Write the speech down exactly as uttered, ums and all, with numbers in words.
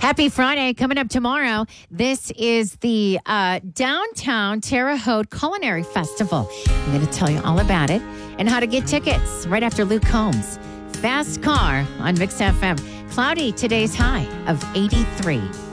Happy Friday. Coming up tomorrow, this is the uh, Downtown Terre Haute Culinary Festival. I'm going to tell you all about it and how to get tickets right after Luke Combs. Fast Car on Mix F M. Cloudy, today's high of eighty-three.